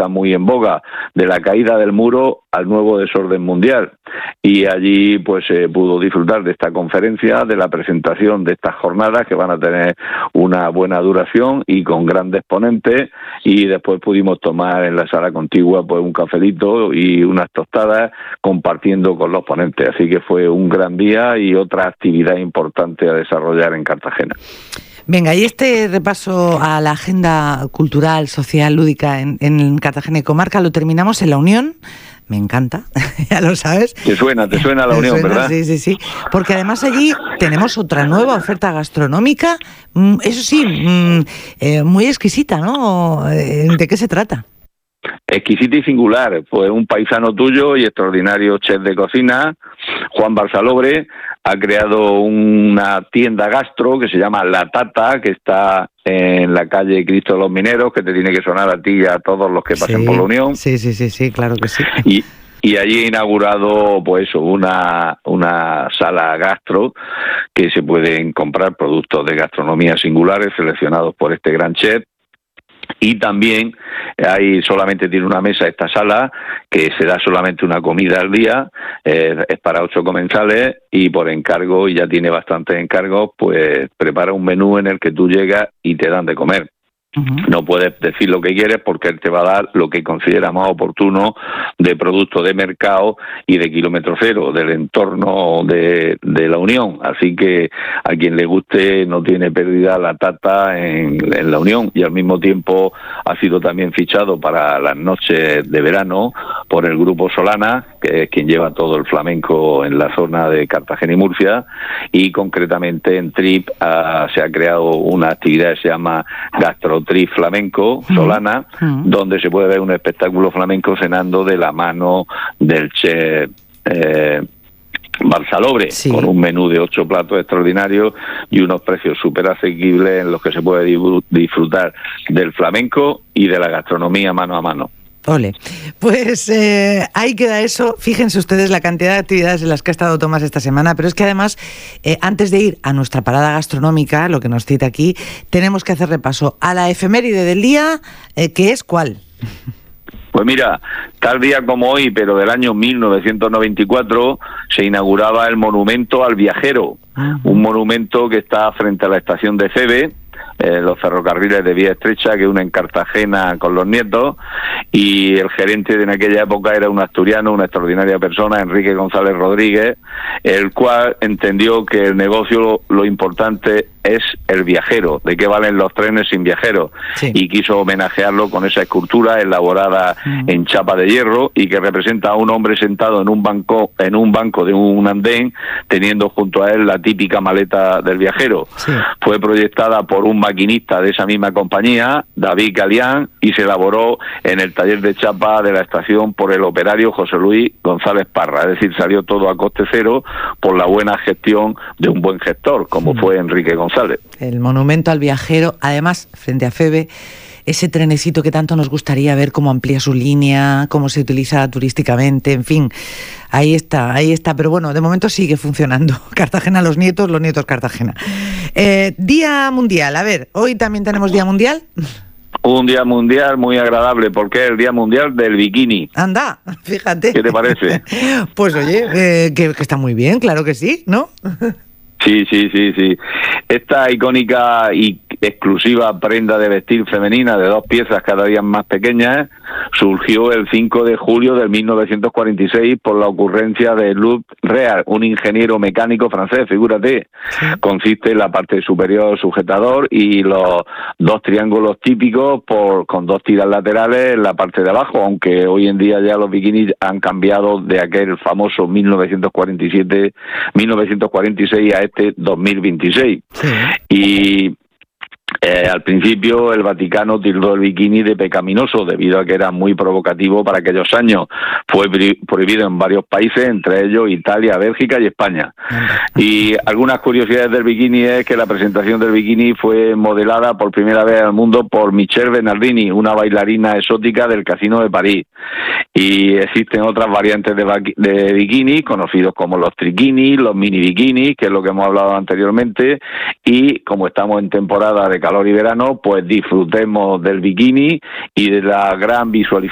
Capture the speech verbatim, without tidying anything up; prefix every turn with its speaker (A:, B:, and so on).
A: está muy en boga, de la caída del muro al nuevo desorden mundial. Y allí pues se eh, pudo disfrutar de esta conferencia, de la presentación de estas jornadas que van a tener una buena duración y con grandes ponentes, y después pudimos tomar en la sala contigua pues un cafelito y unas tostadas compartiendo con los ponentes. Así que fue un gran día y otra actividad importante a desarrollar en Cartagena.
B: Venga, y este repaso a la agenda cultural, social, lúdica en, en Cartagena y comarca lo terminamos en La Unión. Me encanta, ya lo sabes.
A: Te suena, te suena La Unión,
B: suena,
A: ¿verdad?
B: Sí, sí, sí. Porque además allí tenemos otra nueva oferta gastronómica, eso sí, eh, muy exquisita, ¿no? ¿De qué se trata?
A: Exquisita y singular, pues un paisano tuyo y extraordinario chef de cocina, Juan Balsalobre, ha creado una tienda gastro que se llama La Tata, que está en la calle Cristo de los Mineros, que te tiene que sonar a ti y a todos los que pasen
B: sí,
A: por La Unión.
B: Sí, sí, sí, sí, claro que sí.
A: Y, y allí he inaugurado pues una, una sala gastro que se pueden comprar productos de gastronomía singulares seleccionados por este gran chef. Y también hay solamente tiene una mesa esta sala que se da solamente una comida al día, eh, es para ocho comensales y por encargo, y ya tiene bastantes encargos, pues prepara un menú en el que tú llegas y te dan de comer. Uh-huh. No puedes decir lo que quieres porque él te va a dar lo que considera más oportuno de productos de mercado y de kilómetro cero, del entorno de, de La Unión. Así que a quien le guste no tiene pérdida La Tata en, en La Unión, y al mismo tiempo ha sido también fichado para las noches de verano por el grupo Solana, que es quien lleva todo el flamenco en la zona de Cartagena y Murcia, y concretamente en Trip uh, se ha creado una actividad que se llama Gastro Trip Flamenco Solana, uh-huh. donde se puede ver un espectáculo flamenco cenando de la mano del chef eh, Balsalobre, sí. con un menú de ocho platos extraordinarios y unos precios súper asequibles en los que se puede disfrutar del flamenco y de la gastronomía mano a mano.
B: Ole, pues eh, ahí queda eso. Fíjense ustedes la cantidad de actividades en las que ha estado Tomás esta semana, pero es que además, eh, antes de ir a nuestra parada gastronómica, lo que nos cita aquí, tenemos que hacer repaso a la efeméride del día, eh, que es ¿cuál?
A: Pues mira, tal día como hoy, pero del año mil novecientos noventa y cuatro, se inauguraba el Monumento al Viajero, uh-huh. un monumento que está frente a la estación de Feve, Eh, los ferrocarriles de vía estrecha que unen Cartagena con Los Nietos, y el gerente de en aquella época era un asturiano, una extraordinaria persona, Enrique González Rodríguez, el cual entendió que el negocio lo, lo importante es el viajero, de qué valen los trenes sin viajeros, sí. y quiso homenajearlo con esa escultura elaborada mm. en chapa de hierro y que representa a un hombre sentado en un banco en un banco de un andén teniendo junto a él la típica maleta del viajero. Sí. Fue proyectada por un maquinista de esa misma compañía, David Galián, y se elaboró en el taller de chapa de la estación por el operario José Luis González Parra, es decir, salió todo a coste cero por la buena gestión de un buen gestor, como mm. fue Enrique González.
B: El monumento al viajero, además, frente a Feve, ese trenecito que tanto nos gustaría ver cómo amplía su línea, cómo se utiliza turísticamente, en fin, ahí está, ahí está, pero bueno, de momento sigue funcionando. Cartagena, los nietos, los nietos Cartagena. Eh, Día Mundial, a ver, ¿hoy también tenemos Día Mundial?
A: Un día mundial muy agradable, porque es el Día Mundial del Bikini.
B: Anda, fíjate.
A: ¿Qué te parece?
B: Pues oye, eh, que, que está muy bien, claro que sí, ¿no?
A: Sí, sí, sí, sí. Esta icónica y exclusiva prenda de vestir femenina de dos piezas cada día más pequeñas surgió el cinco de julio de mil novecientos cuarenta y seis por la ocurrencia de Loup Real, un ingeniero mecánico francés, figúrate. Sí. Consiste en la parte superior sujetador y los dos triángulos típicos por con dos tiras laterales en la parte de abajo, aunque hoy en día ya los bikinis han cambiado de aquel famoso mil novecientos cuarenta y siete, mil novecientos cuarenta y seis a este dos mil veintiséis. Sí. Y Eh, al principio el Vaticano tildó el bikini de pecaminoso debido a que era muy provocativo para aquellos años. Fue prohibido en varios países, entre ellos Italia, Bélgica y España. Y algunas curiosidades del bikini es que la presentación del bikini fue modelada por primera vez al mundo por Michelle Bernardini, una bailarina exótica del Casino de París. Y existen otras variantes de, de bikini, conocidos como los triquini, los mini bikinis, que es lo que hemos hablado anteriormente, y como estamos en temporada de calor y verano, pues disfrutemos del bikini y de la gran visualización